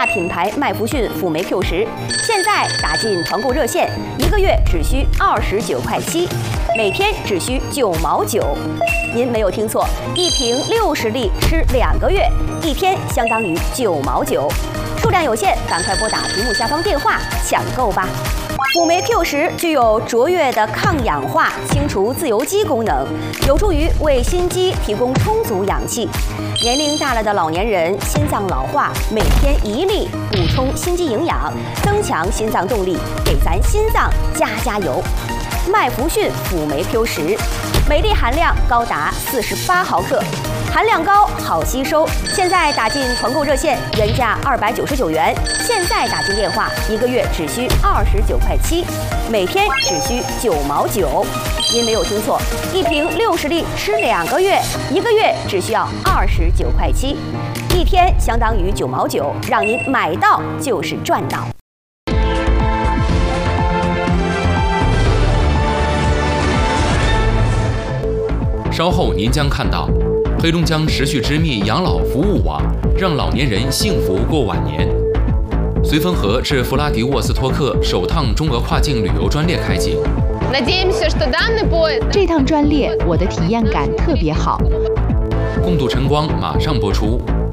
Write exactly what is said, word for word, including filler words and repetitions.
品牌麦弗逊辅酶 Q 十，现在打进团购热线，一个月只需二十九块七，每天只需九毛九。您没有听错，一瓶六十粒吃两个月，一天相当于九毛九。数量有限，赶快拨打屏幕下方电话抢购吧。 辅酶 Q 十具有卓越的抗氧化、清除自由基功能，有助于为心肌提供充足氧气。年龄大了的老年人心脏老化，每天一粒，补充心肌营养，增强心脏动力，给咱心脏加加油。麦弗逊辅酶 Q 十，每粒含量高达四十八毫克。 含量高，好吸收。现在打进团购热线，原价二百九十九元，现在打进电话，一个月只需二十九块七，每天只需九毛九。您没有听错，一瓶六十粒吃两个月，一个月只需要二十九块七，一天相当于九毛九，让您买到就是赚到。 稍后您将看到，黑龙江时序之密养老服务网让老年人幸福过晚年。绥芬河至弗拉迪沃斯托克首趟中俄跨境旅游专列开启。 这趟专列我的体验感特别好。 共度晨光马上播出。